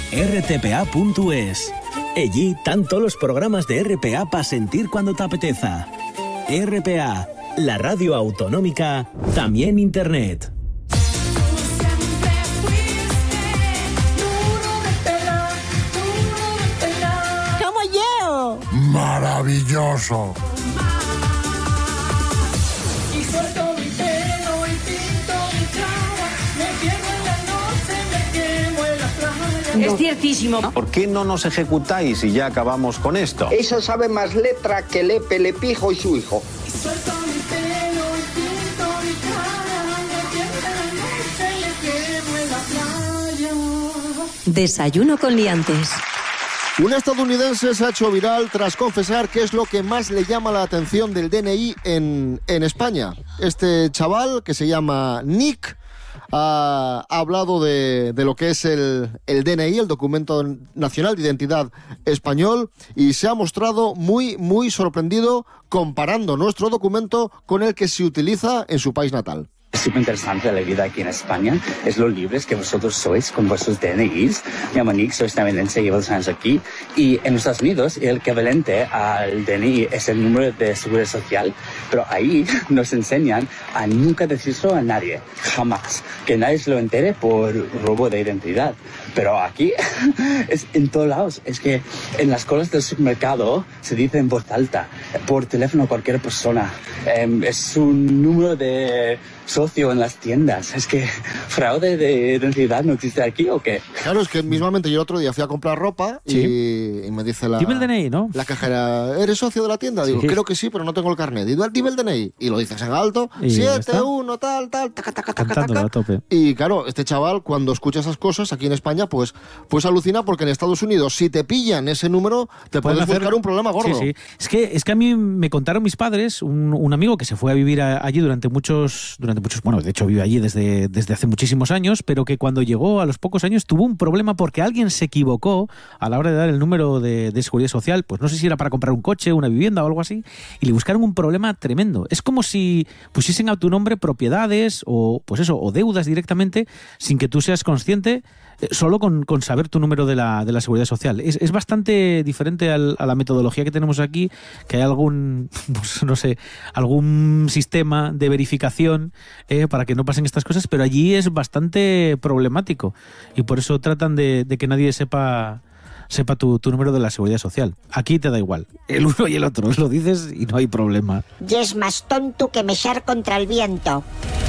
rtpa.es. Allí están todos los programas de RPA para sentir cuando te apeteza. RPA, la radio autonómica, también internet. ¡Como yo! ¡Maravilloso! Y suelto mi pelo y pinto mi cara, me pierdo en la noche, me quemo en la playa. Es ciertísimo. ¿Por qué no nos ejecutáis y ya acabamos con esto? Eso sabe más letra que Lepe, Lepijo y su hijo. Y suelto mi pelo y pinto mi cara, me pierdo en la noche, me quemo en la playa. Desayuno con liantes. Un estadounidense se ha hecho viral tras confesar qué es lo que más le llama la atención del DNI en España. Este chaval, que se llama Nick, ha hablado de lo que es el DNI, el Documento Nacional de Identidad Español, y se ha mostrado muy, muy sorprendido comparando nuestro documento con el que se utiliza en su país natal. Es súper interesante la vida aquí en España, es lo libres que vosotros sois con vuestros DNIs. Me llamo Nick, soy estadounidense, llevo 2 años aquí. Y en los Estados Unidos el equivalente al DNI es el número de seguridad social, pero ahí nos enseñan a nunca decírselo a nadie, jamás. Que nadie se lo entere por robo de identidad. Pero aquí es en todos lados. Es que en las colas del supermercado se dice en voz alta, por teléfono a cualquier persona. Es un número de socio en las tiendas. Es que fraude de identidad no existe aquí, ¿o qué? Claro, es que mismamente yo el otro día fui a comprar ropa y me dice dime el DNI, ¿no? La cajera, ¿eres socio de la tienda? Digo, creo que sí, pero no tengo el carnet. Digo, dime el DNI. Y lo dices en alto, 71, tal, taca, taca, taca, taca. A tope. Y claro, este chaval, cuando escucha esas cosas aquí en España, pues alucina, porque en Estados Unidos, si te pillan ese número, te puedes buscar un problema gordo. Sí. Es que a mí me contaron mis padres, un amigo que se fue a vivir allí durante muchos, bueno, de hecho vive allí desde hace muchísimos años, pero que cuando llegó a los pocos años tuvo un problema porque alguien se equivocó a la hora de dar el número de seguridad social, pues no sé si era para comprar un coche, una vivienda o algo así, y le buscaron un problema tremendo. Es como si pusiesen a tu nombre propiedades o deudas directamente sin que tú seas consciente, solo con saber tu número de la seguridad social. Es bastante diferente a la metodología que tenemos aquí, que hay algún sistema de verificación para que no pasen estas cosas, pero allí es bastante problemático y por eso tratan de que nadie sepa tu número de la seguridad social. Aquí te da igual, el uno y el otro, lo dices y no hay problema. Y es más tonto que mechar contra el viento.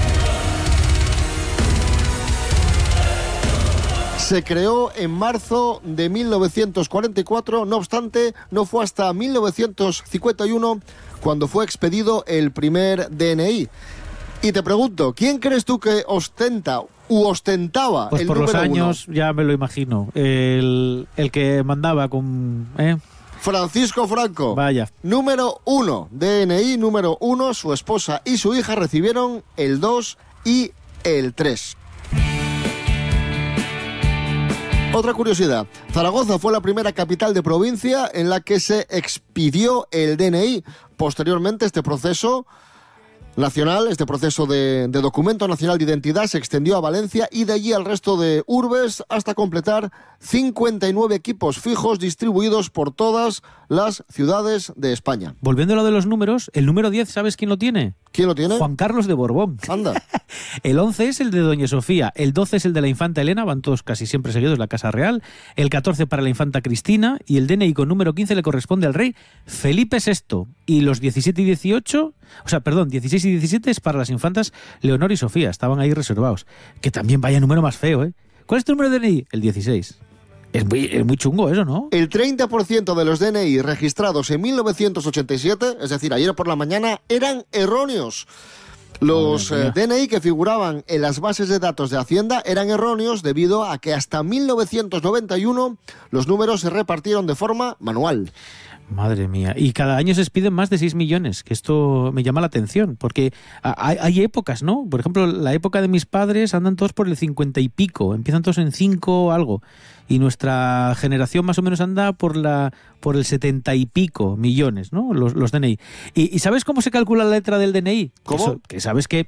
Se creó en marzo de 1944, no obstante, no fue hasta 1951 cuando fue expedido el primer DNI. Y te pregunto, ¿quién crees tú que ostentaba pues el por número los años, uno? ya me lo imagino, el que mandaba con... Francisco Franco. Vaya. Número 1, DNI número 1, su esposa y su hija recibieron el 2 y el 3. Otra curiosidad, Zaragoza fue la primera capital de provincia en la que se expidió el DNI. Posteriormente, este proceso nacional, este proceso de documento nacional de identidad se extendió a Valencia y de allí al resto de urbes hasta completar 59 equipos fijos distribuidos por todas las ciudades de España. Volviendo a lo de los números, el número 10, ¿sabes quién lo tiene? ¿Quién lo tiene? Juan Carlos de Borbón. Anda. El 11 es el de Doña Sofía, el 12 es el de la infanta Elena, van todos casi siempre seguidos, la Casa Real, el 14 para la infanta Cristina y el DNI con número 15 le corresponde al rey Felipe VI y los 17 y 18, 16 y 17 es para las infantas Leonor y Sofía, estaban ahí reservados. Que también vaya número más feo, ¿eh? ¿Cuál es tu número de DNI? El 16. Es muy chungo eso, ¿no? El 30% de los DNI registrados en 1987, es decir, ayer por la mañana, eran erróneos. Los DNI que figuraban en las bases de datos de Hacienda eran erróneos debido a que hasta 1991 los números se repartieron de forma manual. Madre mía. Y cada año se expiden más de 6 millones, que esto me llama la atención, porque hay épocas, ¿no? Por ejemplo, la época de mis padres andan todos por el 50 y pico, empiezan todos en 5 algo, y nuestra generación más o menos anda por el 70 y pico millones, ¿no? Los DNI. ¿Y sabes cómo se calcula la letra del DNI? ¿Cómo? Que sabes que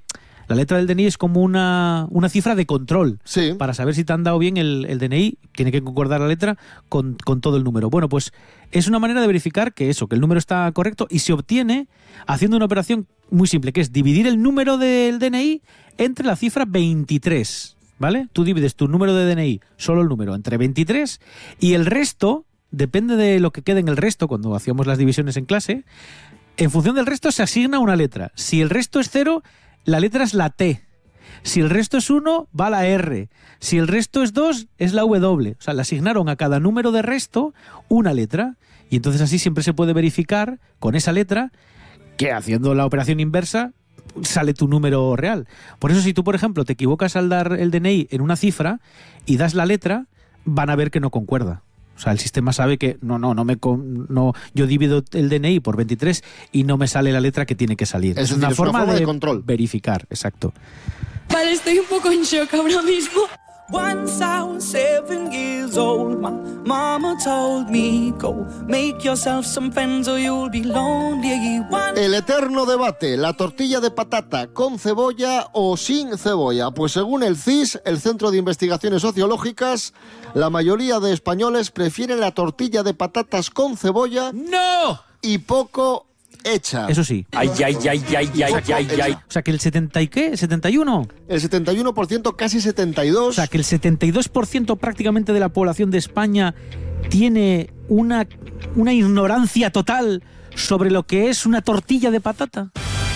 La letra del DNI es como una cifra de control. Sí. Para saber si te han dado bien el DNI, tiene que concordar la letra con todo el número. Bueno, pues es una manera de verificar que el número está correcto y se obtiene haciendo una operación muy simple, que es dividir el número del DNI entre la cifra 23, ¿vale? Tú divides tu número de DNI, solo el número, entre 23 y el resto, depende de lo que quede en el resto cuando hacíamos las divisiones en clase, en función del resto se asigna una letra. Si el resto es 0, la letra es la T. Si el resto es 1, va la R. Si el resto es 2, es la W. O sea, le asignaron a cada número de resto una letra. Y entonces así siempre se puede verificar con esa letra que haciendo la operación inversa sale tu número real. Por eso si tú, por ejemplo, te equivocas al dar el DNI en una cifra y das la letra, van a ver que no concuerda. O sea, el sistema sabe que yo divido el DNI por 23 y no me sale la letra que tiene que salir. Es una forma de control. Verificar, exacto. Vale, estoy un poco en shock ahora mismo. Once I was 7 years old, my mama told me, go make yourself some friends or you'll be lonely. El eterno debate, la tortilla de patata con cebolla o sin cebolla. Pues según el CIS, el Centro de Investigaciones Sociológicas, la mayoría de españoles prefieren la tortilla de patatas con cebolla. ¡No! Y poco hecha. Eso sí. Ay. O sea, que el 70 y qué, 71. El 71%, casi 72%. O sea, que el 72% prácticamente de la población de España tiene una ignorancia total sobre lo que es una tortilla de patata.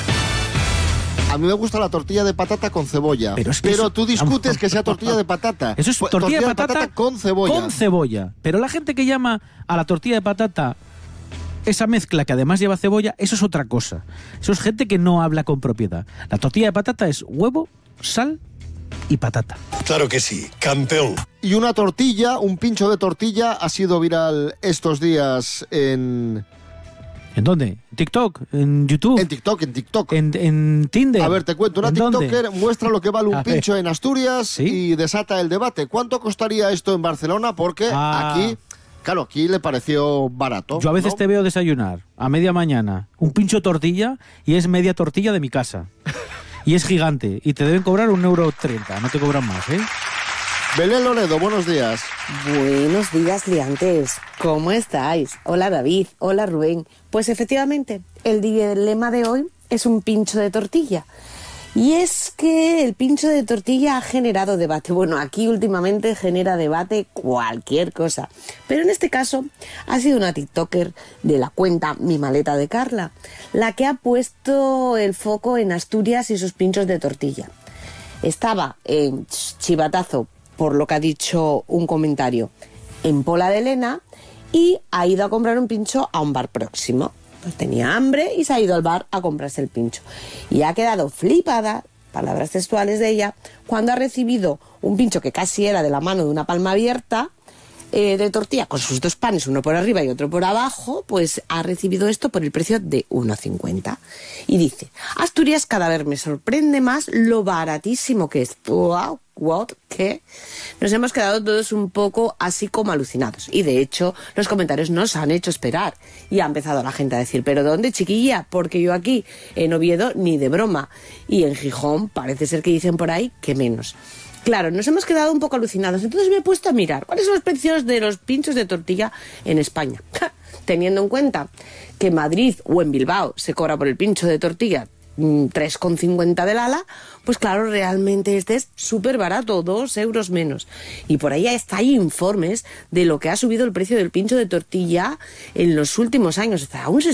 A mí me gusta la tortilla de patata con cebolla. Pero tú discutes que sea tortilla de patata. Eso es tortilla de patata con cebolla. Con cebolla. Pero la gente que llama a la tortilla de patata esa mezcla que además lleva cebolla, eso es otra cosa. Eso es gente que no habla con propiedad. La tortilla de patata es huevo, sal y patata. Claro que sí, campeón. Y una tortilla, un pincho de tortilla, ha sido viral estos días en... ¿En dónde? ¿En TikTok? ¿En YouTube? En TikTok. ¿En Tinder? A ver, te cuento. Una TikToker ¿dónde? muestra lo que vale un pincho en Asturias. ¿Sí? Y desata el debate. ¿Cuánto costaría esto en Barcelona? Porque aquí... Claro, aquí le pareció barato. Yo a veces te veo desayunar a media mañana un pincho tortilla y es media tortilla de mi casa. Y es gigante. Y te deben cobrar 1,30 €. No te cobran más, ¿eh? Belén Loredo, buenos días. Buenos días, liantes. ¿Cómo estáis? Hola, David. Hola, Rubén. Pues efectivamente, el dilema de hoy es un pincho de tortilla. Y es que el pincho de tortilla ha generado debate. Bueno, aquí últimamente genera debate cualquier cosa. Pero en este caso ha sido una TikToker de la cuenta Mi Maleta de Carla la que ha puesto el foco en Asturias y sus pinchos de tortilla. Estaba en chivatazo, por lo que ha dicho un comentario, en Pola de Elena y ha ido a comprar un pincho a un bar próximo. Tenía hambre y se ha ido al bar a comprarse el pincho. Y ha quedado flipada, palabras textuales de ella, cuando ha recibido un pincho que casi era de la mano de una palma abierta, de tortilla, con sus dos panes, uno por arriba y otro por abajo, pues ha recibido esto por el precio de 1,50. Y dice, Asturias cada vez me sorprende más lo baratísimo que es. ¡Wow! ¿What? ¿Qué? Nos hemos quedado todos un poco así como alucinados. Y de hecho, los comentarios nos han hecho esperar. Y ha empezado la gente a decir, ¿pero dónde, chiquilla? Porque yo aquí, en Oviedo, ni de broma. Y en Gijón, parece ser que dicen por ahí que menos. Claro, nos hemos quedado un poco alucinados. Entonces me he puesto a mirar cuáles son los precios de los pinchos de tortilla en España. Teniendo en cuenta que en Madrid o en Bilbao se cobra por el pincho de tortilla 3,50 del ala, pues claro, realmente este es súper barato, 2 euros menos. Y por ahí hay informes de lo que ha subido el precio del pincho de tortilla en los últimos años, hasta un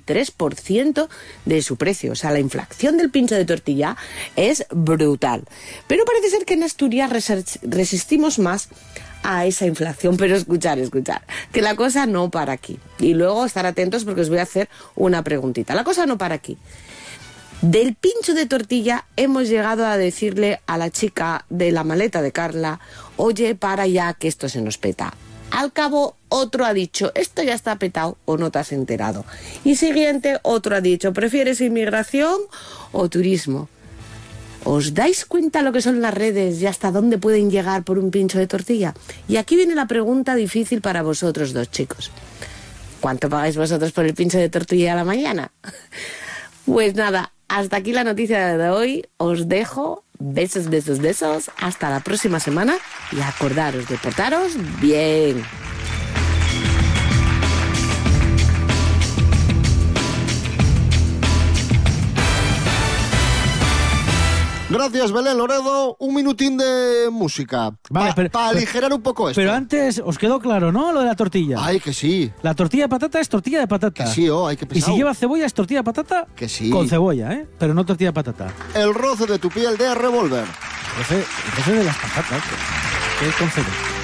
63% de su precio. O sea, la inflación del pincho de tortilla es brutal. Pero parece ser que en Asturias resistimos más a esa inflación, pero escuchar, que la cosa no para aquí. Y luego estar atentos porque os voy a hacer una preguntita. La cosa no para aquí. Del pincho de tortilla hemos llegado a decirle a la chica de la maleta de Carla, oye, para ya que esto se nos peta. Al cabo, otro ha dicho, esto ya está petado o no te has enterado. Y siguiente, otro ha dicho, ¿prefieres inmigración o turismo? ¿Os dais cuenta lo que son las redes y hasta dónde pueden llegar por un pincho de tortilla? Y aquí viene la pregunta difícil para vosotros dos, chicos. ¿Cuánto pagáis vosotros por el pincho de tortilla a la mañana? Pues nada, hasta aquí la noticia de hoy. Os dejo. Besos, besos, besos. Hasta la próxima semana. Y acordaros de portaros bien. Gracias, Belén Loredo. Un minutín de música. Vale, para aligerar un poco esto. Pero antes, os quedó claro, ¿no? Lo de la tortilla. Ay, que sí. La tortilla de patata es tortilla de patata. Que sí, hay que Y pesado. si lleva cebolla es tortilla de patata Que sí. con cebolla, ¿eh? Pero no tortilla de patata. El roce de tu piel de Revolver. El roce de las patatas. ¿Qué con cebolla?